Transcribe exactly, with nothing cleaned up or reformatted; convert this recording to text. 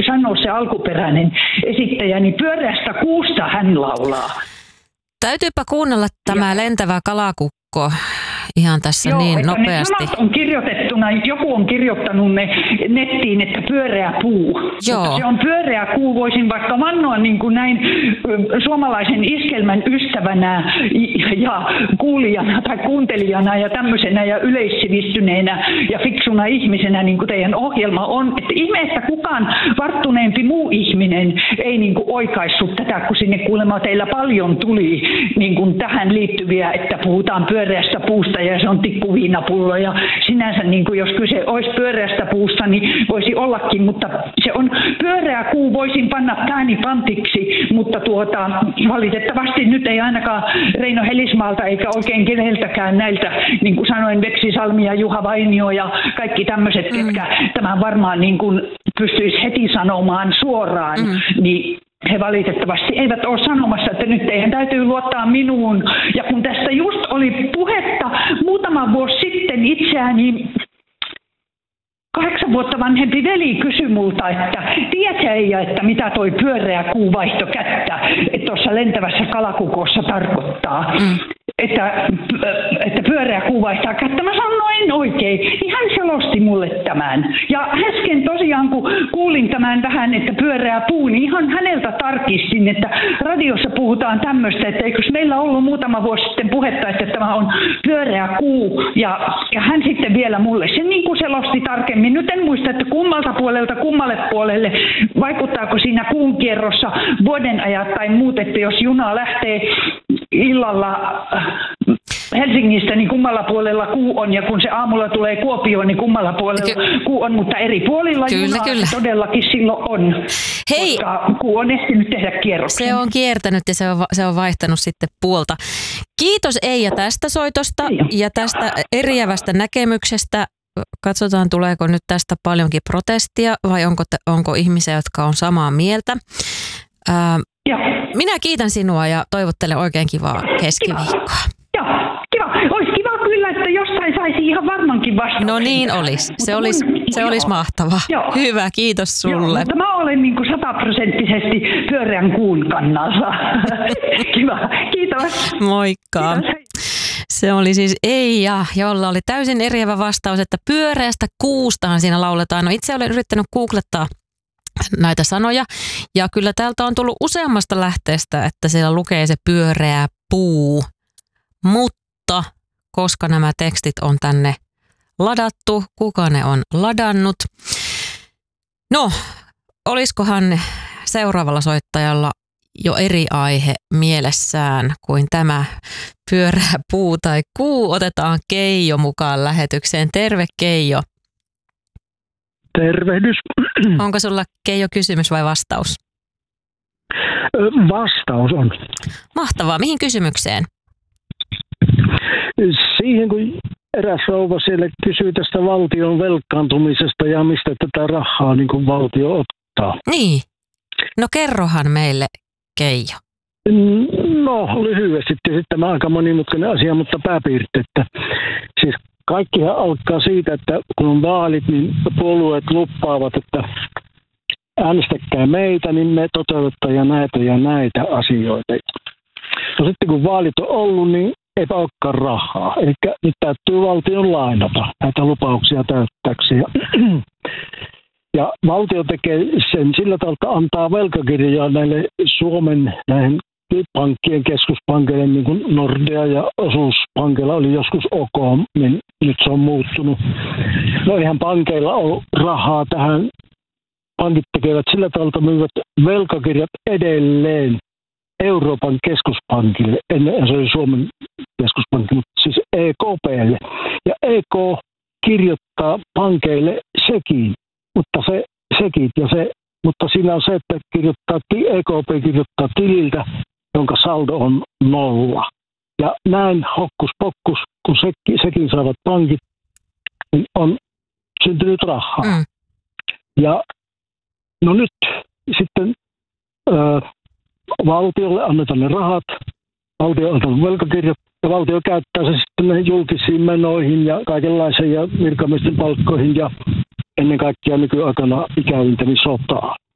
sanoa se alkuperäinen esittäjä, niin pyöreästä kuusta hän laulaa. Täytyypä kuunnella tämä ja lentävä kalakukko ihan tässä Joo, niin nopeasti. Ne sanat on kirjoitettuna, joku on kirjoittanut ne nettiin, että pyöreä puu. Joo. Se on pyöreä puu, voisin vaikka vannoa niin kuin näin suomalaisen iskelmän ystävänä ja kuulijana tai kuuntelijana ja tämmöisenä ja yleissivistyneenä ja fiksuna ihmisenä, niin kuin teidän ohjelma on. Että ihme, että kukaan varttuneempi muu ihminen ei niin kuin oikaissut tätä, kun sinne kuulemma teillä paljon tuli niin kuin tähän liittyviä, että puhutaan pyöreästä puusta ja se on tikkuviinapullo ja sinänsä niin kuin jos kyse olisi pyöreästä puusta, niin voisi ollakin, mutta se on pyöreä kuu, voisin panna pääni pantiksi, mutta tuota, valitettavasti nyt ei ainakaan Reino Helismaalta eikä oikein keneltäkään näiltä, niin kuin sanoin, Veksi Salmi ja Juha Vainio ja kaikki tämmöiset, mm. ketkä tämän varmaan niin kuin pystyisi heti sanomaan suoraan, mm. niin he valitettavasti eivät ole sanomassa, että nyt teidän täytyy luottaa minuun. Ja kun tästä just oli puhetta muutama vuosi sitten itseäni, kahdeksan vuotta vanhempi veli kysyi multa, että tiedätkö Eija, että mitä toi pyöreä kuu vaihto kättä tuossa lentävässä kalakukossa tarkoittaa. Mm. Että, että pyöreä kuu vaihtaa kättä. Mä sanoin oikein, niin hän selosti mulle tämän. Ja äsken tosiaan, kun kuulin tämän vähän, että pyöreä puu, niin ihan häneltä tarkistin, että radiossa puhutaan tämmöistä, että eikös meillä ollut muutama vuosi sitten puhetta, että tämä on pyöreä kuu. Ja, ja hän sitten vielä mulle sen niin kuin selosti tarkemmin. Nyt en muista, että kummalta puolelta kummalle puolelle, vaikuttaako siinä kuun kierrossa vuodenajat tai muut, että jos juna lähtee illalla Helsingistä, niin kummalla puolella kuu on, ja kun se aamulla tulee Kuopioon, niin kummalla puolella Ky- kuu on, mutta eri puolilla kyllä, junaa kyllä. todellakin silloin on. Hei, koska kuu on ehtinyt tehdä kierroksen. Se on kiertänyt ja se on, se on vaihtanut sitten puolta. Kiitos Eija tästä soitosta Eija. ja tästä eriävästä näkemyksestä. Katsotaan, tuleeko nyt tästä paljonkin protestia vai onko, onko ihmisiä, jotka on samaa mieltä. Ää, minä kiitän sinua ja toivottelen oikein kivaa keskiviikkoa. Joo, kiva. Olisi kiva kyllä, että jostain saisi ihan varmankin vastauksen. No niin olisi. Se olisi, se olisi mahtavaa. Joo. Hyvä, kiitos sulle. Joo, mutta mä olen niin kuin sataprosenttisesti pyöreän kuun kannalla. Kiva, kiitos. Moikka. Kiitos. Se oli siis Eija, jolla oli täysin eriävä vastaus, että pyöreästä kuustahan siinä lauletaan. No itse olen yrittänyt googlettaa näitä sanoja ja kyllä täältä on tullut useammasta lähteestä, että siellä lukee se pyöreä puu. Mutta koska nämä tekstit on tänne ladattu, kuka ne on ladannut? No, olisikohan seuraavalla soittajalla jo eri aihe mielessään kuin tämä pyöreä puu tai kuu? Otetaan Keijo mukaan lähetykseen. Terve Keijo. Tervehdys. Onko sulla Keijo kysymys vai vastaus? Vastaus on. Mahtavaa. Mihin kysymykseen? Siihen, kun eräs rouva siellä kysyy tästä valtion velkaantumisesta ja mistä tätä rahaa niin kuin valtio ottaa. Niin. No kerrohan meille, Keijo. No lyhyesti tietysti tämä aika monimutkainen asia, mutta pääpiirteettä. Siis kaikkihan alkaa siitä, että kun on vaalit, niin puolueet luppaavat, että äänestäkää meitä, niin me toteutetaan ja näitä ja näitä asioita. No sitten kun vaalit on ollut, niin eipä olekaan rahaa. Eli nyt täytyy valtion lainata näitä lupauksia täyttääkseen. Ja valtio tekee sen sillä tavalla, että antaa velkakirjaa näille Suomen näihin pankkien keskuspankeille, niin kuin Nordea ja osuuspankilla oli joskus OK, niin nyt se on muuttunut. No ihan pankeilla on rahaa tähän. Pankit tekevät sillä tavalla, että myyvät velkakirjat edelleen Euroopan keskuspankille. Ennen se oli Suomen keskuspankki, mutta siis E K P:lle. Ja E K kirjoittaa pankeille sekin, mutta se sekin ja se, mutta siinä on se, että kirjoittaa, E K P kirjoittaa tililtä, jonka saldo on nolla. Ja näin hokkus pokkus, kun sekin, sekin saavat pankit, niin on syntynyt rahaa. Mm. Ja no nyt sitten ö, valtiolle annetaan ne rahat, valtio antaa velkakirjat ja valtio käyttää se sitten julkisiin menoihin ja kaikenlaisiin ja virkamiesten palkkoihin ja ennen kaikkea nykyaikana ikävintä niin sotaa.